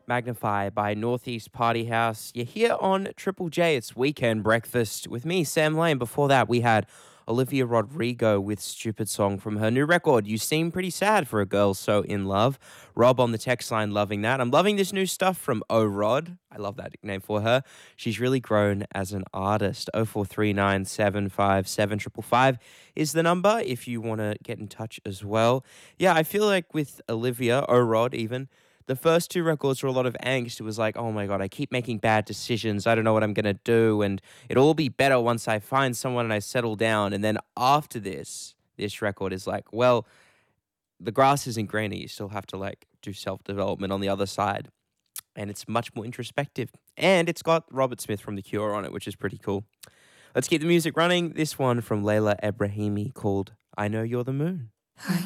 Magnify by Northeast Party House. You're here on Triple J. It's Weekend Breakfast with me, Sam Lane. Before that, we had Olivia Rodrigo with Stupid Song from her new record. You seem pretty sad for a girl so in love. Rob on the text line loving that. I'm loving this new stuff from O Rod. I love that nickname for her. She's really grown as an artist. 0439757555 is the number if you want to get in touch as well. Yeah, I feel like with Olivia, O Rod even, the first two records were a lot of angst. It was like, oh my God, I keep making bad decisions. I don't know what I'm going to do. And it'll all be better once I find someone and I settle down. And then after this record is like, well, the grass isn't greener. You still have to like do self-development on the other side. And it's much more introspective. And it's got Robert Smith from The Cure on it, which is pretty cool. Let's keep the music running. This one from Layla Ebrahimi called I Know You're the Moon.